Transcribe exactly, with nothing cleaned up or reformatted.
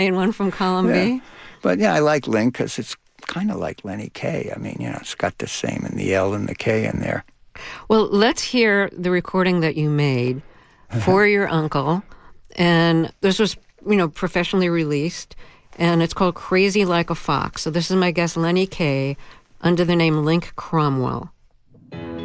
and one from column yeah. B? But yeah, I like Link because it's kind of like Lenny Kaye. I mean, you know, it's got the same in the L and the K in there. Well, let's hear the recording that you made for your uncle. And this was, you know, professionally released. And it's called Crazy Like a Fox. So this is my guest, Lenny Kaye, under the name Link Cromwell.